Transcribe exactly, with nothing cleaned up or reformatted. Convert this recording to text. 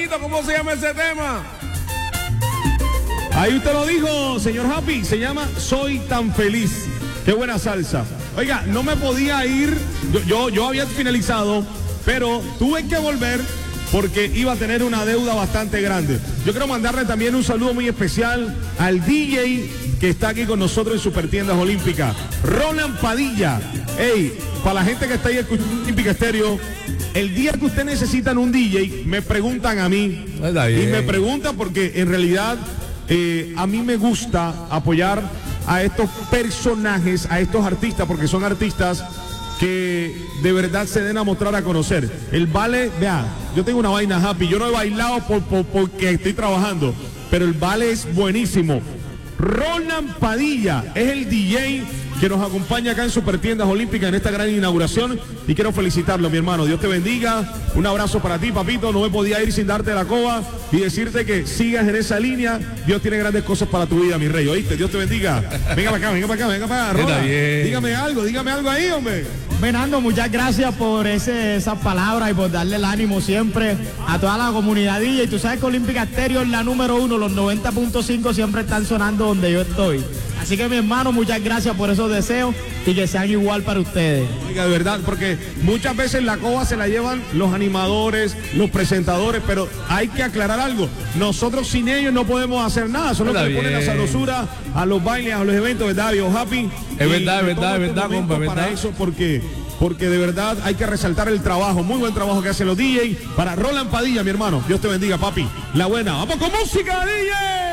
Papito, ¿cómo se llama ese tema? Ahí usted lo dijo, señor Happy, se llama Soy tan feliz. Qué buena salsa. Oiga, no me podía ir, yo, yo, yo había finalizado, pero tuve que volver porque iba a tener una deuda bastante grande. Yo quiero mandarle también un saludo muy especial al D J que está aquí con nosotros en Supertiendas Olímpicas, Roland Padilla. Hey, para la gente que está ahí escuchando Olímpica Estéreo, el día que ustedes necesitan un D J, me preguntan a mí. Y me preguntan porque en realidad eh, a mí me gusta apoyar a estos personajes, a estos artistas, porque son artistas que de verdad se den a mostrar a conocer. El vale, vea, yo tengo una vaina, Happy, yo no he bailado por, por, porque estoy trabajando, pero el vale es buenísimo. Roland Padilla es el D J que nos acompaña acá en Supertiendas Olímpicas en esta gran inauguración y quiero felicitarlo, mi hermano. Dios te bendiga, un abrazo para ti, papito. No me podía ir sin darte la coba y decirte que sigas en esa línea. Dios tiene grandes cosas para tu vida, mi rey, ¿oíste? Dios te bendiga. Venga para acá, venga para acá, venga para acá, Roland. Dígame algo, dígame algo ahí, hombre. Fernando, muchas gracias por ese, esas palabras y por darle el ánimo siempre a toda la comunidad D J. Y tú sabes que Olímpica Estéreo es la número uno, los noventa punto cinco siempre están sonando donde yo estoy. Así que mi hermano, muchas gracias por esos deseos y que sean igual para ustedes. Oiga, de verdad, porque muchas veces la coba se la llevan los animadores, los presentadores, pero hay que aclarar algo. Nosotros sin ellos no podemos hacer nada, son los que le ponen la sabrosura a los bailes, a los eventos, ¿verdad, viejo Happy? Es verdad, es verdad, es verdad, compa, es para verdad. eso, porque, porque de verdad hay que resaltar el trabajo, muy buen trabajo que hacen los D J. Para Roland Padilla, mi hermano, Dios te bendiga, papi. La buena, vamos con música, D J.